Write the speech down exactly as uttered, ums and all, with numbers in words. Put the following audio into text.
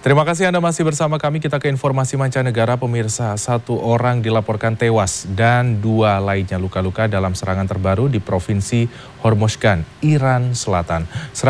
Terima kasih Anda masih bersama kami. Kita ke informasi mancanegara, pemirsa. Satu orang dilaporkan tewas dan dua lainnya luka-luka dalam serangan terbaru di Provinsi Hormozgan, Iran Selatan.